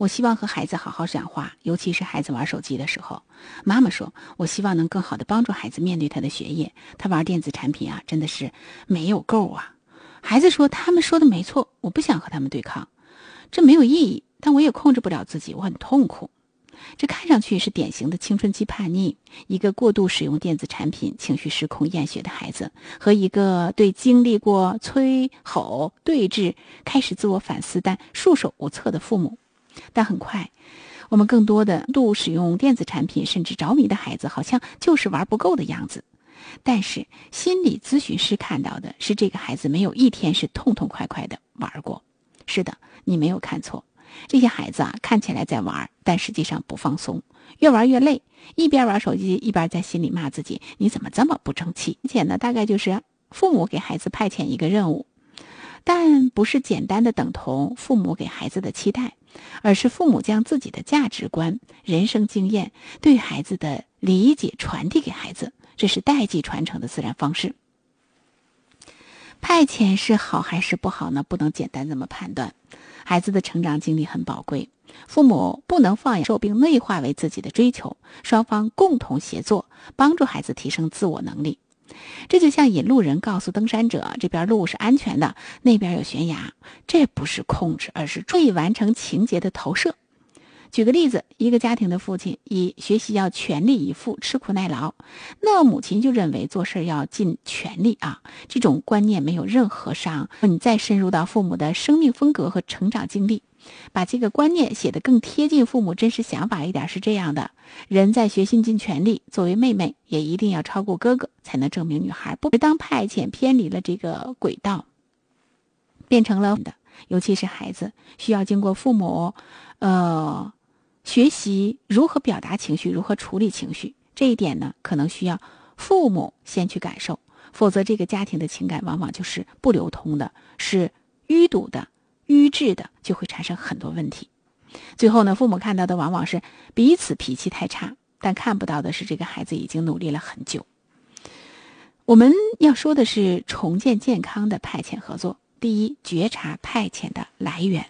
我希望和孩子好好讲话，尤其是孩子玩手机的时候。妈妈说，我希望能更好的帮助孩子面对他的学业，他玩电子产品啊，真的是没有够啊。孩子说，他们说的没错，我不想和他们对抗，这没有意义，但我也控制不了自己，我很痛苦。这看上去是典型的青春期叛逆，一个过度使用电子产品、情绪失控、厌学的孩子，和一个对经历过催吼、对峙、开始自我反思但束手无策的父母。但很快，我们更多的度使用电子产品甚至着迷的孩子，好像就是玩不够的样子。但是心理咨询师看到的是，这个孩子没有一天是痛痛快快的玩过。是的，你没有看错。这些孩子啊，看起来在玩，但实际上不放松，越玩越累，一边玩手机，一边在心里骂自己，你怎么这么不争气？而且呢，大概就是父母给孩子派遣一个任务，但不是简单的等同父母给孩子的期待，而是父母将自己的价值观、人生经验对孩子的理解传递给孩子，这是代际传承的自然方式。派遣是好还是不好呢？不能简单这么判断。孩子的成长经历很宝贵，父母不能放养受并内化为自己的追求，双方共同协作，帮助孩子提升自我能力。这就像引路人告诉登山者，这边路是安全的，那边有悬崖，这不是控制，而是注意完成情节的投射。举个例子，一个家庭的父亲以学习要全力以赴、吃苦耐劳，那母亲就认为做事要尽全力啊。这种观念没有任何伤。你再深入到父母的生命风格和成长经历，把这个观念写得更贴近父母真实想法一点，是这样的：人在学尽全力，作为妹妹也一定要超过哥哥，才能证明女孩不当派遣偏离了这个轨道，变成了的。尤其是孩子需要经过父母学习如何表达情绪，如何处理情绪，这一点呢，可能需要父母先去感受，否则这个家庭的情感往往就是不流通的，是淤堵的、瘀滞的，就会产生很多问题。最后呢，父母看到的往往是彼此脾气太差，但看不到的是这个孩子已经努力了很久。我们要说的是重建健康的派遣合作。第一，觉察派遣的来源。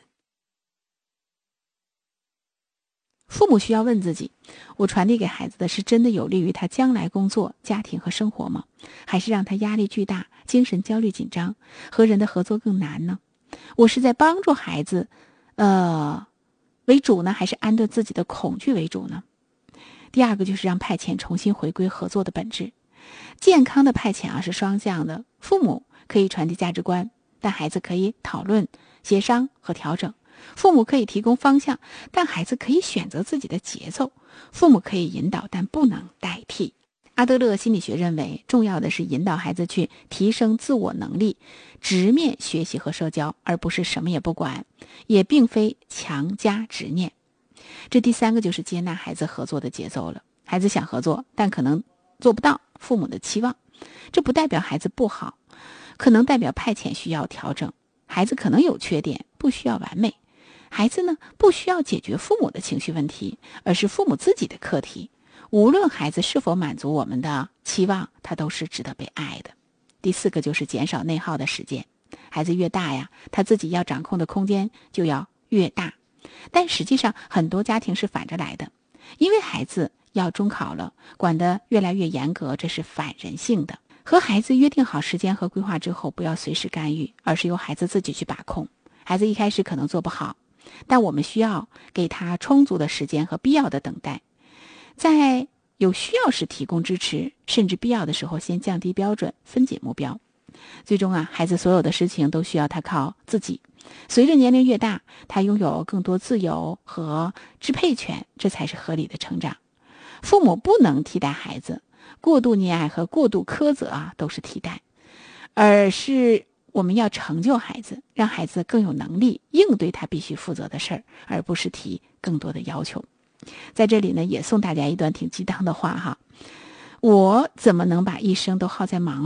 父母需要问自己，我传递给孩子的是真的有利于他将来工作、家庭和生活吗？还是让他压力巨大、精神焦虑紧张，和人的合作更难呢？我是在帮助孩子为主呢，还是安顿自己的恐惧为主呢？第二个就是让派遣重新回归合作的本质。健康的派遣啊是双向的，父母可以传递价值观，但孩子可以讨论、协商和调整。父母可以提供方向，但孩子可以选择自己的节奏。父母可以引导，但不能代替。阿德勒心理学认为，重要的是引导孩子去提升自我能力，直面学习和社交，而不是什么也不管，也并非强加执念。这第三个就是接纳孩子合作的节奏了。孩子想合作，但可能做不到父母的期望，这不代表孩子不好，可能代表派遣需要调整。孩子可能有缺点，不需要完美。孩子呢，不需要解决父母的情绪问题，而是父母自己的课题。无论孩子是否满足我们的期望，他都是值得被爱的。第四个就是减少内耗的时间。孩子越大呀，他自己要掌控的空间就要越大。但实际上很多家庭是反着来的，因为孩子要中考了，管得越来越严格，这是反人性的。和孩子约定好时间和规划之后，不要随时干预，而是由孩子自己去把控。孩子一开始可能做不好，但我们需要给他充足的时间和必要的等待，在有需要时提供支持，甚至必要的时候先降低标准，分解目标。最终啊，孩子所有的事情都需要他靠自己。随着年龄越大，他拥有更多自由和支配权，这才是合理的成长。父母不能替代孩子，过度溺爱和过度苛责啊都是替代，而是我们要成就孩子，让孩子更有能力应对他必须负责的事儿，而不是提更多的要求。在这里呢，也送大家一段挺鸡汤的话哈，我怎么能把一生都耗在忙